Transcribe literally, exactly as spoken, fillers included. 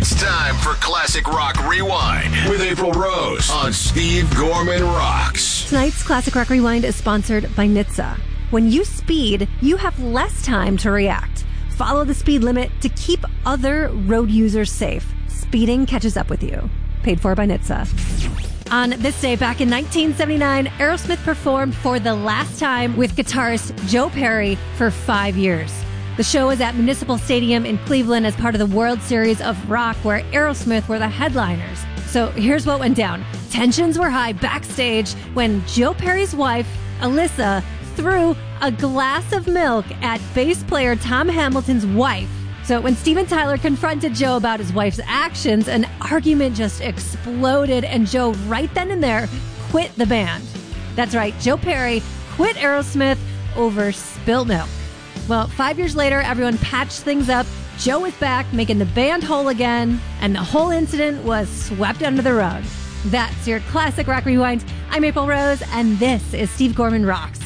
It's time for Classic Rock Rewind with April Rose on Steve Gorman Rocks. Tonight's Classic Rock Rewind is sponsored by N H T S A. When you speed, you have less time to react. Follow the speed limit to keep other road users safe. Speeding catches up with you. Paid for by N H T S A. On this day, back in nineteen seventy-nine, Aerosmith performed for the last time with guitarist Joe Perry for five years. The show was at Municipal Stadium in Cleveland as part of the World Series of Rock, where Aerosmith were the headliners. So here's what went down. Tensions were high backstage when Joe Perry's wife, Alyssa, threw a glass of milk at bass player Tom Hamilton's wife. So when Steven Tyler confronted Joe about his wife's actions, an argument just exploded, and Joe, right then and there, quit the band. That's right, Joe Perry quit Aerosmith over spilt milk. Well, five years later, everyone patched things up. Joe is back, making the band whole again, and the whole incident was swept under the rug. That's your Classic Rock Rewind. I'm April Rose, and this is Steve Gorman Rocks.